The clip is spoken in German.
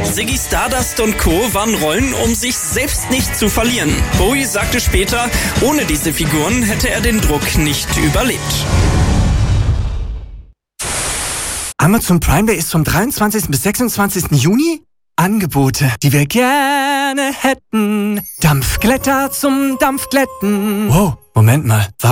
Ziggy Stardust und Co. waren Rollen, um sich selbst nicht zu verlieren. Bowie sagte später, ohne diese Figuren hätte er den Druck nicht überlebt. Amazon Prime Day ist vom 23. bis 26. Juni. Angebote, die wir gerne hätten. Dampfglätter zum Dampfglätten. Wow, Moment mal.